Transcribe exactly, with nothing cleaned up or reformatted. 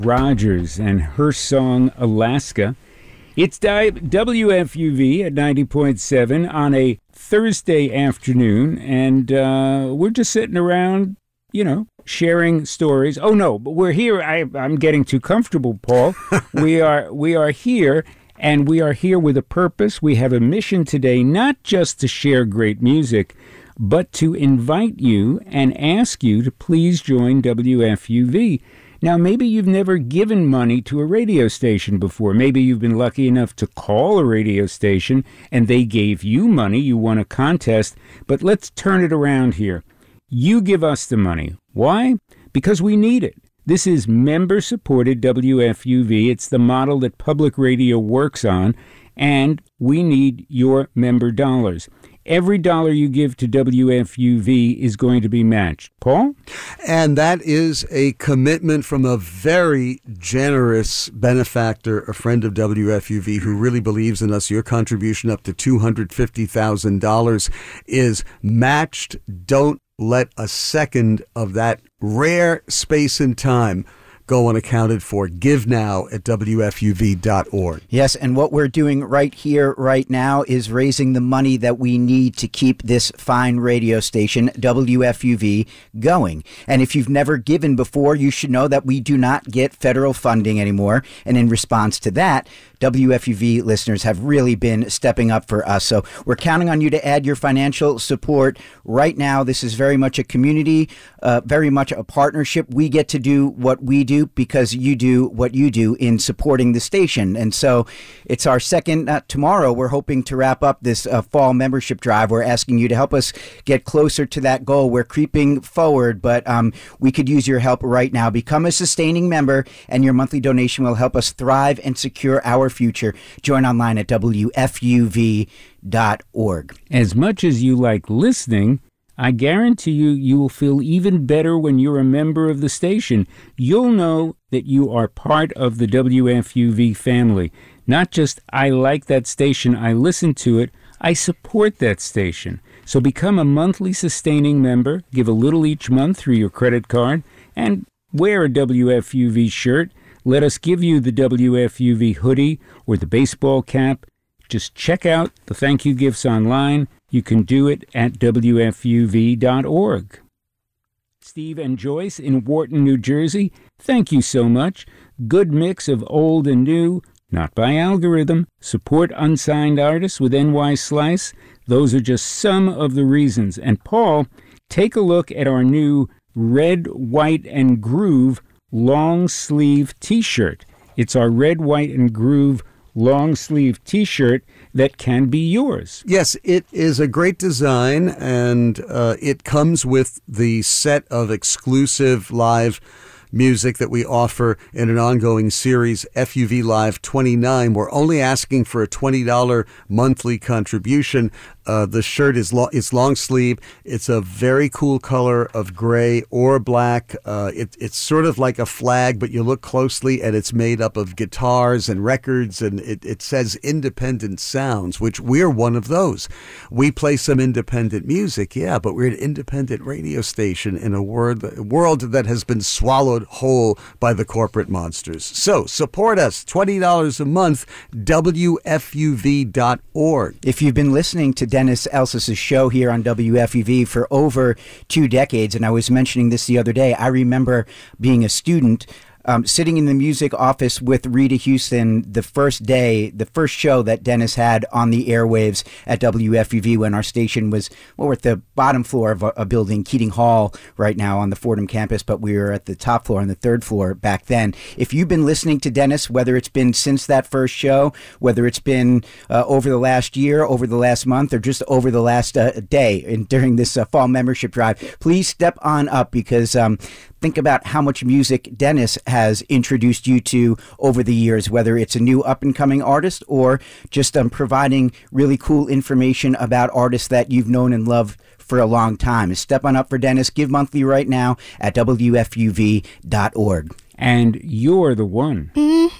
Rogers and her song Alaska. It's W F U V at ninety point seven on a Thursday afternoon, and uh, we're just sitting around, you know, sharing stories. Oh no, but we're here. I, I'm getting too comfortable, Paul. we are we are here, and we are here with a purpose. We have a mission today, not just to share great music, but to invite you and ask you to please join W F U V. Now, maybe you've never given money to a radio station before. Maybe you've been lucky enough to call a radio station and they gave you money. You won a contest. But let's turn it around here. You give us the money. Why? Because we need it. This is member-supported W F U V. It's the model that public radio works on, and we need your member dollars. Every dollar you give to W F U V is going to be matched. Paul? And that is a commitment from a very generous benefactor, a friend of W F U V who really believes in us. Your contribution up to two hundred fifty thousand dollars is matched. Don't let a second of that rare space and time go unaccounted for. Give now at W F U V dot org. Yes, and what we're doing right here, right now, is raising the money that we need to keep this fine radio station, W F U V, going. And if you've never given before, you should know that we do not get federal funding anymore. And in response to that, W F U V listeners have really been stepping up for us. So we're counting on you to add your financial support right now. This is very much a community, uh, very much a partnership. We get to do what we do because you do what you do in supporting the station. And so it's our second uh, tomorrow. We're hoping to wrap up this uh, fall membership drive. We're asking you to help us get closer to that goal. We're creeping forward, but um, we could use your help right now. Become a sustaining member, and your monthly donation will help us thrive and secure our future. Join online at W F U V dot org. As much as you like listening, I guarantee you, you will feel even better when you're a member of the station. You'll know that you are part of the W F U V family. Not just, I like that station, I listen to it, I support that station. So become a monthly sustaining member, give a little each month through your credit card, and wear a W F U V shirt. Let us give you the W F U V hoodie or the baseball cap. Just check out the thank you gifts online. You can do it at W F U V dot org. Steve and Joyce in Wharton, New Jersey, thank you so much. Good mix of old and new, not by algorithm. Support unsigned artists with N Y Slice. Those are just some of the reasons. And Paul, take a look at our new Red, White, and Groove long sleeve t-shirt. It's our Red, White, and Groove long sleeve t-shirt that can be yours. Yes, it is a great design, and uh, it comes with the set of exclusive live music that we offer in an ongoing series, F U V Live twenty-nine. We're only asking for a twenty dollars monthly contribution. Uh, the shirt is lo- it's long sleeve. It's a very cool color of gray or black. Uh, it, it's sort of like a flag, but you look closely and it's made up of guitars and records, and it, it says independent sounds, which we're one of those. We play some independent music, yeah, but we're an independent radio station in a world, a world that has been swallowed whole by the corporate monsters. So support us, twenty dollars a month, W F U V dot org. If you've been listening to Dennis Elses's show here on W F U V for over two decades, and I was mentioning this the other day, I remember being a student Um, sitting in the music office with Rita Houston the first day, the first show that Dennis had on the airwaves at W F U V when our station was, well, we're at the bottom floor of a, a building, Keating Hall right now on the Fordham campus, but we were at the top floor on the third floor back then. If you've been listening to Dennis, whether it's been since that first show, whether it's been uh, over the last year, over the last month, or just over the last uh, day and during this uh, fall membership drive, please step on up, because um, think about how much music Dennis has introduced you to over the years, whether it's a new up-and-coming artist or just um, providing really cool information about artists that you've known and loved for a long time. Step on up for Dennis. Give monthly right now at W F U V dot org. And you're the one. Mm-hmm.